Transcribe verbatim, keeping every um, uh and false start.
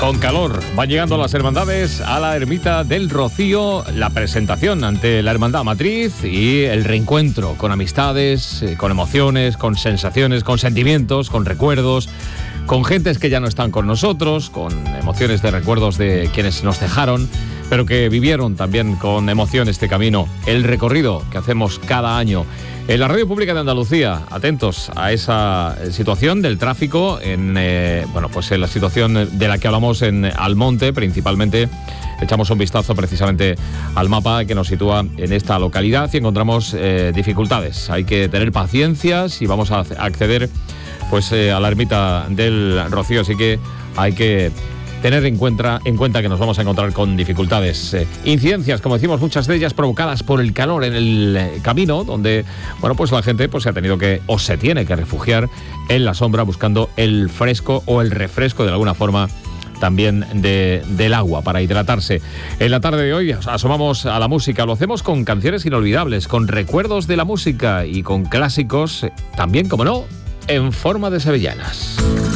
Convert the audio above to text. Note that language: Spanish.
Con calor van llegando las hermandades a la Ermita del Rocío, la presentación ante la Hermandad Matriz y el reencuentro con amistades, con emociones, con sensaciones, con sentimientos, con recuerdos, con gentes que ya no están con nosotros, con emociones de recuerdos de quienes nos dejaron, pero que vivieron también con emoción este camino, el recorrido que hacemos cada año. En la Radio Pública de Andalucía, atentos a esa situación del tráfico, en eh, bueno, pues en la situación de la que hablamos en Almonte, principalmente. Echamos un vistazo precisamente al mapa que nos sitúa en esta localidad y encontramos eh, dificultades. Hay que tener paciencia si vamos a acceder pues, eh, a la Ermita del Rocío, así que hay que tener en cuenta, en cuenta que nos vamos a encontrar con dificultades. Eh, incidencias, como decimos, muchas de ellas provocadas por el calor en el eh, camino, donde bueno, pues la gente pues, se ha tenido que, o se tiene que refugiar en la sombra buscando el fresco o el refresco de alguna forma también de, del agua para hidratarse. En la tarde de hoy asomamos a la música, lo hacemos con canciones inolvidables, con recuerdos de la música y con clásicos, también, como no, en forma de sevillanas.